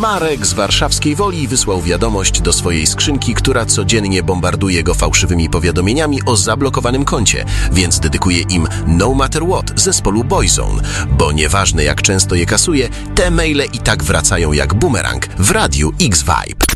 Marek z warszawskiej Woli wysłał wiadomość do swojej skrzynki, która codziennie bombarduje go fałszywymi powiadomieniami o zablokowanym koncie, więc dedykuje im No Matter What zespołu Boyzone, bo nieważne jak często je kasuje, te maile i tak wracają jak bumerang w Radiu X-Vibe.